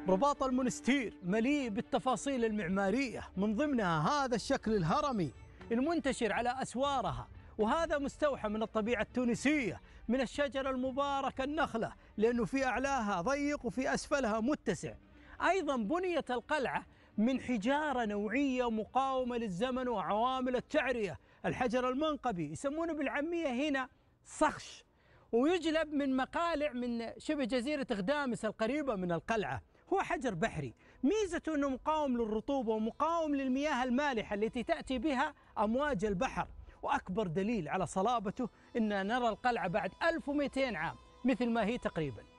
رباط المنستير مليء بالتفاصيل المعمارية، من ضمنها هذا الشكل الهرمي المنتشر على أسوارها، وهذا مستوحى من الطبيعة التونسية، من الشجرة المباركة النخلة، لأنه في أعلاها ضيق وفي أسفلها متسع. أيضا بنيت القلعة من حجارة نوعية مقاومة للزمن وعوامل التعرية، الحجر المنقبي يسمونه بالعامية هنا صخش، ويجلب من مقالع من شبه جزيرة غدامس القريبة من القلعة. هو حجر بحري، ميزته أنه مقاوم للرطوبة ومقاوم للمياه المالحة التي تأتي بها أمواج البحر، وأكبر دليل على صلابته أن نرى القلعة بعد 1200 عام مثل ما هي تقريباً.